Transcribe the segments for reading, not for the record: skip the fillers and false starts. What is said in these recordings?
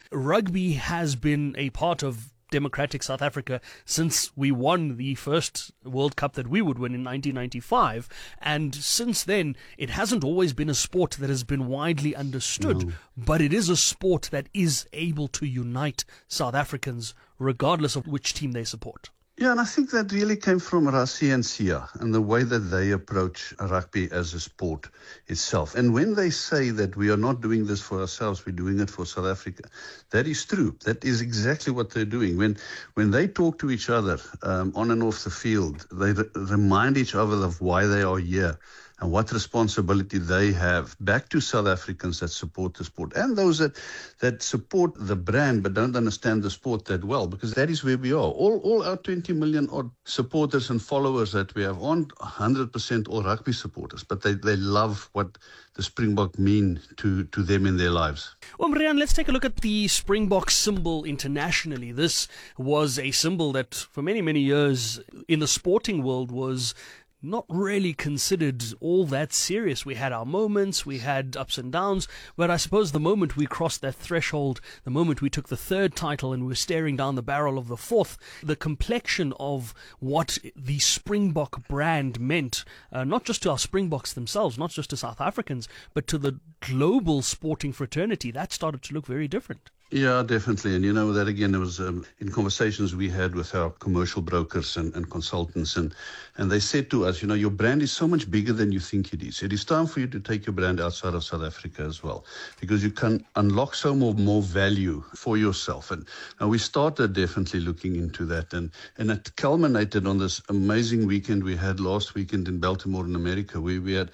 rugby has been a part of democratic South Africa since we won the first World Cup that we would win in 1995, and since then it hasn't always been a sport that has been widely understood, but it is a sport that is able to unite South Africans regardless of which team they support. Yeah, and I think that really came from Rassie and Sia and the way that they approach rugby as a sport itself. And when they say that we are not doing this for ourselves, we're doing it for South Africa, that is true. That is exactly what they're doing. When they talk to each other on and off the field, they remind each other of why they are here and what responsibility they have back to South Africans that support the sport and those that support the brand but don't understand the sport that well, because that is where we are. All our 20 million odd supporters and followers that we have aren't 100% all rugby supporters, but they love what the Springbok mean to them in their lives. Well, Riaan, let's take a look at the Springbok symbol internationally. This was a symbol that for many, many years in the sporting world was not really considered all that serious. We had our moments, we had ups and downs, but I suppose the moment we crossed that threshold, the moment we took the third title and we were staring down the barrel of the fourth, the complexion of what the Springbok brand meant, not just to our Springboks themselves, not just to South Africans, but to the global sporting fraternity, that started to look very different. Yeah, definitely. And you know, that again, it was in conversations we had with our commercial brokers and consultants, and they said to us, you know, your brand is so much bigger than you think it is. It is time for you to take your brand outside of South Africa as well, because you can unlock so more value for yourself. And we started definitely looking into that, and it culminated on this amazing weekend we had last weekend in Baltimore in America. We had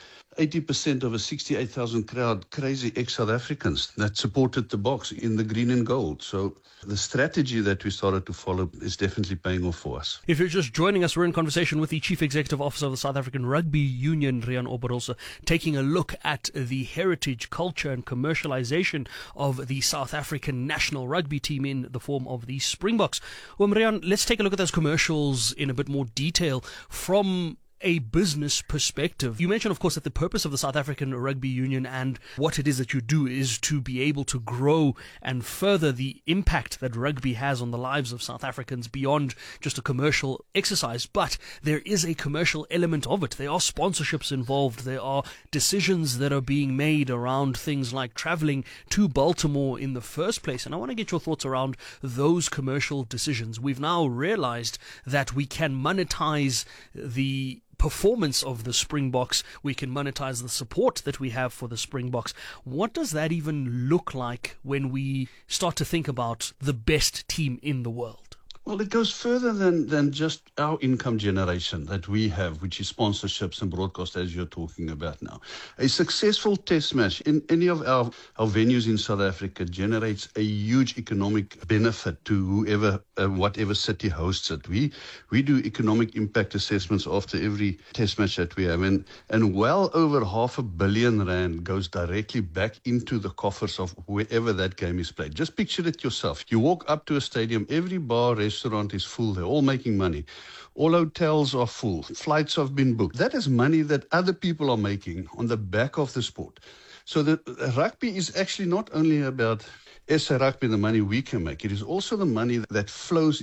80% of a 68,000 crowd, crazy ex-South Africans that supported the Boks in the green and gold. So the strategy that we started to follow is definitely paying off for us. If you're just joining us, we're in conversation with the Chief Executive Officer of the South African Rugby Union, Riaan Oberholzer, taking a look at the heritage, culture and commercialization of the South African national rugby team in the form of the Springboks. Well, Riaan, let's take a look at those commercials in a bit more detail from a business perspective. You mentioned, of course, that the purpose of the South African Rugby Union and what it is that you do is to be able to grow and further the impact that rugby has on the lives of South Africans beyond just a commercial exercise. But there is a commercial element of it. There are sponsorships involved. There are decisions that are being made around things like traveling to Baltimore in the first place. And I want to get your thoughts around those commercial decisions. We've now realized that we can monetize the performance of the Springboks, we can monetize the support that we have for the Springboks. What does that even look like when we start to think about the best team in the world? Well, it goes further than just our income generation that we have, which is sponsorships and broadcast, as you're talking about now. A successful test match in any of our venues in South Africa generates a huge economic benefit to whoever, whatever city hosts it. We do economic impact assessments after every test match that we have, and well over R500 million goes directly back into the coffers of wherever that game is played. Just picture it yourself. You walk up to a stadium, every bar, restaurant is full. They're all making money. All hotels are full. Flights have been booked. That is money that other people are making on the back of the sport. So the rugby is actually not only about SA Rugby and the money we can make. It is also the money that flows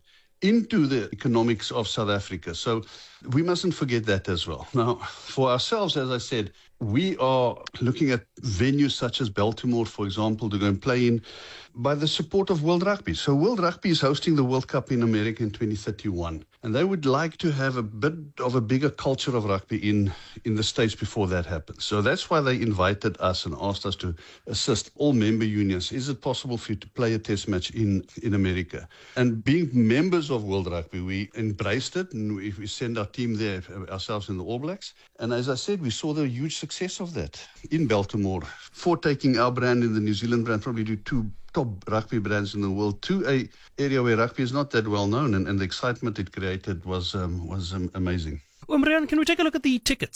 into the economics of South Africa. So we mustn't forget that as well. Now, for ourselves, as I said, we are looking at venues such as Baltimore, for example, to go and play in by the support of World Rugby. So World Rugby is hosting the World Cup in America in 2031. And they would like to have a bit of a bigger culture of rugby in the States before that happens. So that's why they invited us and asked us to assist all member unions. Is it possible for you to play a test match in America? And being members of World Rugby, we embraced it, and we sent our team there ourselves in the All Blacks. And as I said, we saw the huge success of that in Baltimore. For taking our brand in the New Zealand brand, probably do two top rugby brands in the world to a area where rugby is not that well known, and the excitement it created was amazing. Well, Riaan, can we take a look at the tickets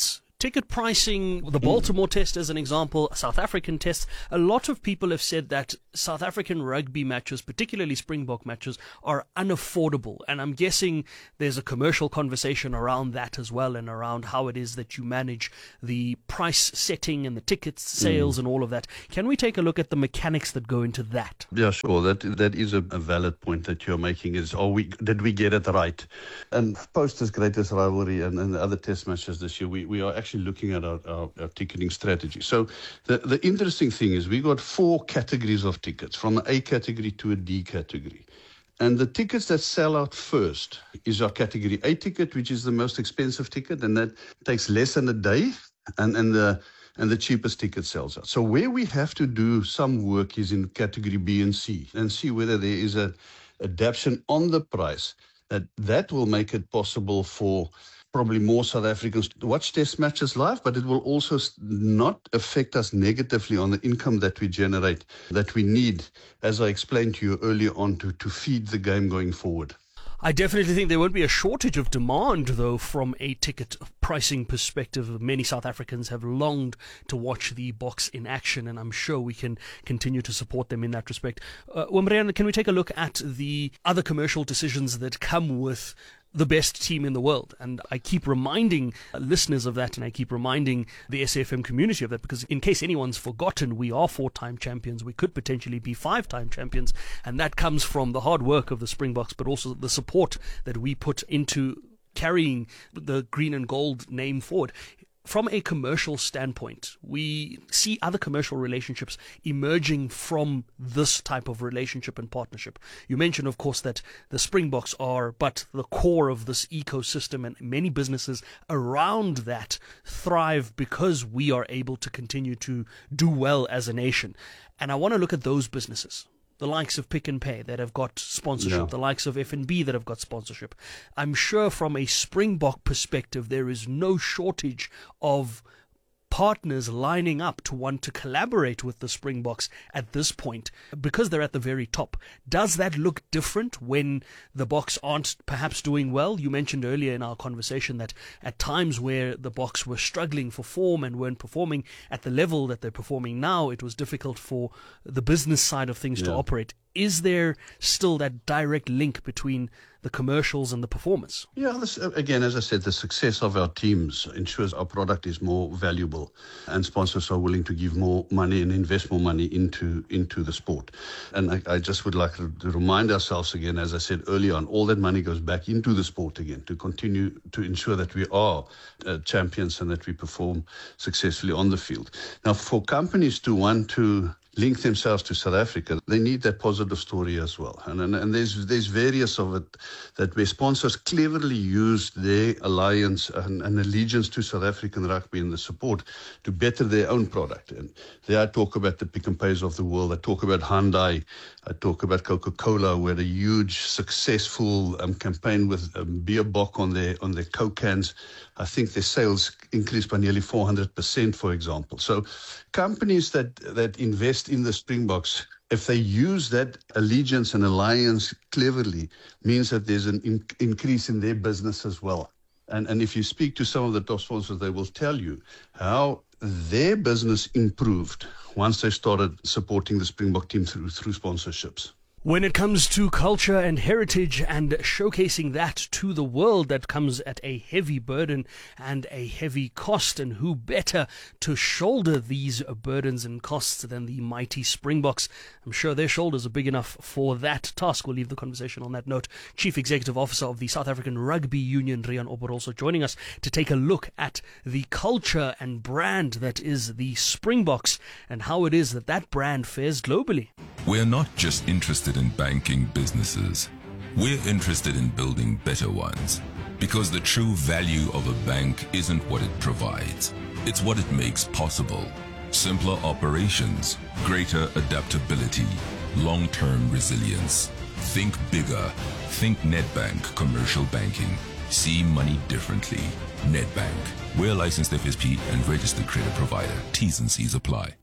Ticket pricing, the Baltimore test as an example, South African tests, a lot of people have said that South African rugby matches, particularly Springbok matches, are unaffordable. And I'm guessing there's a commercial conversation around that as well, and around how it is that you manage the price setting and the tickets sales and all of that. Can we take a look at the mechanics that go into that? Yeah, sure. That is a valid point that you're making. Is did we get it right? And post this greatest rivalry and the other test matches this year, we are actually looking at our ticketing strategy. So the interesting thing is we got 4 categories of tickets, from an A category to a D category. And the tickets that sell out first is our category A ticket, which is the most expensive ticket, and that takes less than a day, and the cheapest ticket sells out. So where we have to do some work is in category B and C, and see whether there is an adaptation on the price that will make it possible for probably more South Africans to watch test matches live, but it will also not affect us negatively on the income that we generate, that we need, as I explained to you earlier on, to feed the game going forward. I definitely think there won't be a shortage of demand, though, from a ticket pricing perspective. Many South Africans have longed to watch the Boks in action, and I'm sure we can continue to support them in that respect. Wimbrian, can we take a look at the other commercial decisions that come with the best team in the world? And I keep reminding listeners of that, and I keep reminding the SAFM community of that, because in case anyone's forgotten, we are 4-time champions. We could potentially be 5-time champions, and that comes from the hard work of the Springboks, but also the support that we put into carrying the green and gold name forward. From a commercial standpoint, we see other commercial relationships emerging from this type of relationship and partnership. You mentioned, of course, that the Springboks are but the core of this ecosystem, and many businesses around that thrive because we are able to continue to do well as a nation. And I want to look at those businesses, the likes of Pick n Pay that have got sponsorship, the likes of F&B that have got sponsorship. I'm sure from a Springbok perspective, there is no shortage of partners lining up to want to collaborate with the Springboks at this point, because they're at the very top. Does that look different when the Boks aren't perhaps doing well? You mentioned earlier in our conversation that at times where the Boks were struggling for form and weren't performing at the level that they're performing now, it was difficult for the business side of things to operate. Is there still that direct link between the commercials and the performance? Yeah, again, as I said, the success of our teams ensures our product is more valuable, and sponsors are willing to give more money and invest more money into the sport. And I just would like to remind ourselves again, as I said earlier on, all that money goes back into the sport again to continue to ensure that we are champions and that we perform successfully on the field. Now, for companies to want to link themselves to South Africa, they need that positive story as well. And there's various of it that where sponsors cleverly use their alliance and allegiance to South African rugby and the support to better their own product. And there I talk about the Pick n Pays of the world. I talk about Hyundai. I talk about Coca-Cola, who had a huge successful campaign with beer bock on their Coke cans. I think their sales increased by nearly 400%, for example. So companies that invest in the Springboks, if they use that allegiance and alliance cleverly, means that there's an increase in their business as well. And if you speak to some of the top sponsors, they will tell you how their business improved once they started supporting the Springbok team through sponsorships. When it comes to culture and heritage and showcasing that to the world, that comes at a heavy burden and a heavy cost. And who better to shoulder these burdens and costs than the mighty Springboks? I'm sure their shoulders are big enough for that task. We'll leave the conversation on that note. Chief Executive Officer of the South African Rugby Union, Riaan Oberholzer, joining us to take a look at the culture and brand that is the Springboks and how it is that that brand fares globally. We're not just interested in banking businesses. We're interested in building better ones. Because the true value of a bank isn't what it provides. It's what it makes possible. Simpler operations, greater adaptability, long-term resilience. Think bigger. Think Nedbank Commercial Banking. See money differently. Nedbank. We're licensed FSP and registered credit provider. T's and C's apply.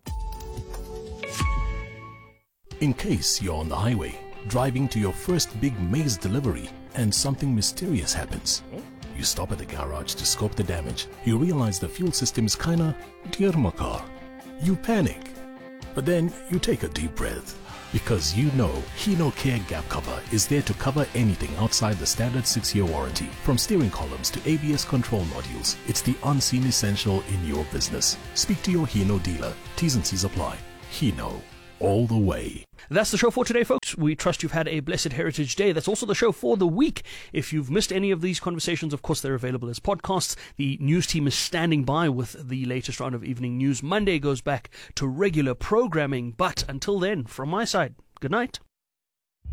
In case you're on the highway, driving to your first big maize delivery, and something mysterious happens. You stop at the garage to scope the damage. You realize the fuel system is kinda dear my car. You panic. But then you take a deep breath. Because you know Hino Care Gap Cover is there to cover anything outside the standard 6-year warranty. From steering columns to ABS control modules, it's the unseen essential in your business. Speak to your Hino dealer. T's and C's apply. Hino, all the way. That's the show for today, folks. We trust you've had a blessed Heritage Day. That's also the show for the week. If you've missed any of these conversations, of course, they're available as podcasts. The news team is standing by with the latest round of evening news. Monday goes back to regular programming. But until then, from my side, good night.